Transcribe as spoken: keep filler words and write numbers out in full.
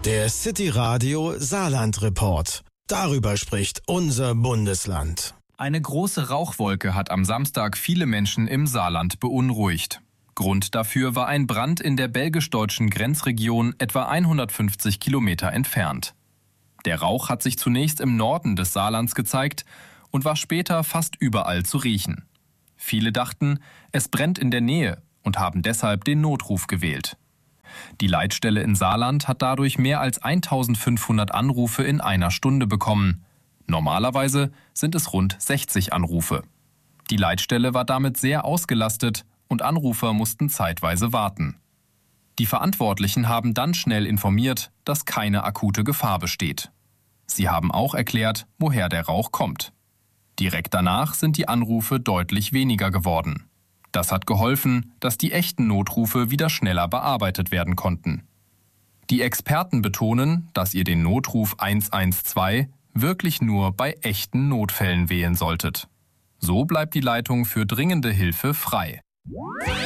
Der City Radio Saarland Report. Darüber spricht unser Bundesland. Eine große Rauchwolke hat am Samstag viele Menschen im Saarland beunruhigt. Grund dafür war ein Brand in der belgisch-deutschen Grenzregion etwa hundertfünfzig Kilometer entfernt. Der Rauch hat sich zunächst im Norden des Saarlands gezeigt und war später fast überall zu riechen. Viele dachten, es brennt in der Nähe und haben deshalb den Notruf gewählt. Die Leitstelle in Saarland hat dadurch mehr als eintausendfünfhundert Anrufe in einer Stunde bekommen. Normalerweise sind es rund sechzig Anrufe. Die Leitstelle war damit sehr ausgelastet und Anrufer mussten zeitweise warten. Die Verantwortlichen haben dann schnell informiert, dass keine akute Gefahr besteht. Sie haben auch erklärt, woher der Rauch kommt. Direkt danach sind die Anrufe deutlich weniger geworden. Das hat geholfen, dass die echten Notrufe wieder schneller bearbeitet werden konnten. Die Experten betonen, dass ihr den Notruf eins eins zwei wirklich nur bei echten Notfällen wählen solltet. So bleibt die Leitung für dringende Hilfe frei.